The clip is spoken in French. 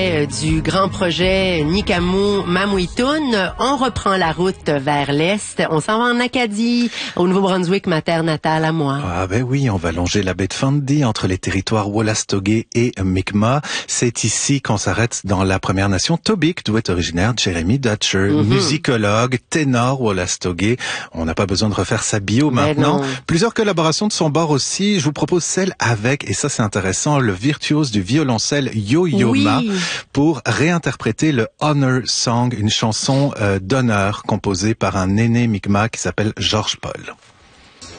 Du grand projet Nikamu Mamuitun, on reprend la route vers l'est. On s'en va en Acadie, au Nouveau-Brunswick, ma terre natale à moi. Ah ben oui, on va longer la baie de Fundy entre les territoires Wolastoqey et Mi'kmaq. C'est ici qu'on s'arrête dans la Première Nation Tobique, d'où est originaire Jeremy Dutcher, musicologue, ténor Wolastoqey. On n'a pas besoin de refaire sa bio maintenant. Plusieurs collaborations de son bord aussi. Je vous propose celle avec, et ça c'est intéressant, le virtuose du violoncelle Yo-Yo Ma. Pour réinterpréter le Honor Song, une chanson d'honneur composée par un aîné Mi'kmaq qui s'appelle George Paul.